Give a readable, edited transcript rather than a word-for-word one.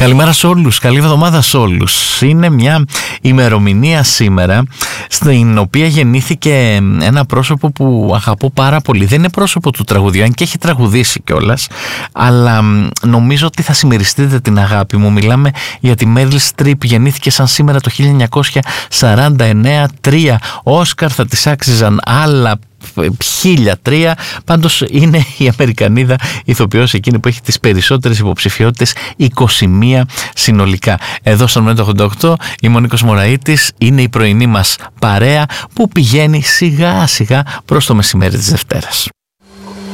Καλημέρα σε όλους, καλή εβδομάδα σε όλους. Είναι μια ημερομηνία σήμερα στην οποία γεννήθηκε ένα πρόσωπο που αγαπώ πάρα πολύ. Δεν είναι πρόσωπο του τραγουδιού, αν και έχει τραγουδήσει κιόλας, αλλά νομίζω ότι θα συμμεριστείτε την αγάπη μου. Μιλάμε για τη Μέριλ Στριπ, γεννήθηκε σαν σήμερα το 1949, 3 Όσκαρ, θα της άξιζαν άλλα 1003. Πάντως είναι η Αμερικανίδα ηθοποιός εκείνη που έχει τις περισσότερες υποψηφιότητες, 21 συνολικά. Εδώ στο Μενέτο 88 είμαι ο Νίκος Μωραΐτης, είναι η πρωινή μας παρέα που πηγαίνει σιγά σιγά προς το μεσημέρι της Δευτέρας.